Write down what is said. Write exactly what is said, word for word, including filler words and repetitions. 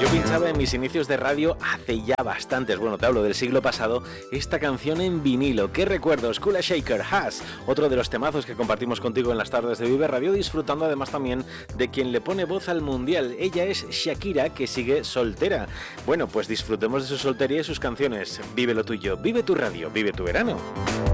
Yo pinchaba en mis inicios de radio hace ya bastantes, bueno, te hablo del siglo pasado, esta canción en vinilo. ¿Qué recuerdos? Kula Shaker, Has, otro de los temazos que compartimos contigo en las tardes de Vive Radio, disfrutando además también de quien le pone voz al mundial. Ella es Shakira, que sigue soltera. Bueno, pues disfrutemos de su soltería y sus canciones. Vive lo tuyo, vive tu radio, vive tu verano.